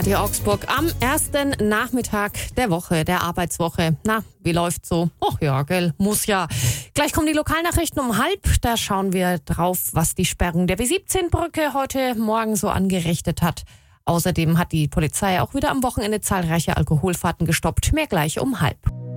Radio Augsburg am ersten Nachmittag der Woche, der Arbeitswoche. Na, wie läuft's so? Och ja, gell, muss ja. Gleich kommen die Lokalnachrichten um 12:30. Da schauen wir drauf, was die Sperrung der B17-Brücke heute Morgen so angerichtet hat. Außerdem hat die Polizei auch wieder am Wochenende zahlreiche Alkoholfahrten gestoppt. Mehr gleich um 12:30.